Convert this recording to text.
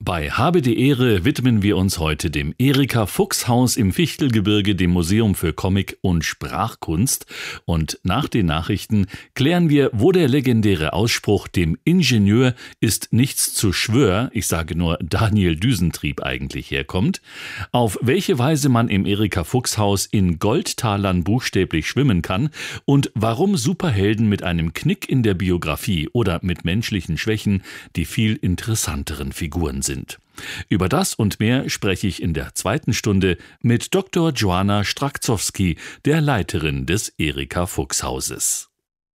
Bei Habe die Ehre widmen wir uns heute dem Erika-Fuchs-Haus im Fichtelgebirge, dem Museum für Comic- und Sprachkunst. Und nach den Nachrichten klären wir, wo der legendäre Ausspruch „Dem Ingenieur ist nichts zu schwör", ich sage nur Daniel Düsentrieb, eigentlich herkommt, auf welche Weise man im Erika-Fuchs-Haus in Goldtalern buchstäblich schwimmen kann und warum Superhelden mit einem Knick in der Biografie oder mit menschlichen Schwächen die viel interessanteren Figuren sind. Über das und mehr spreche ich in der zweiten Stunde mit Dr. Joanna Strakzowski, der Leiterin des Erika-Fuchs-Hauses.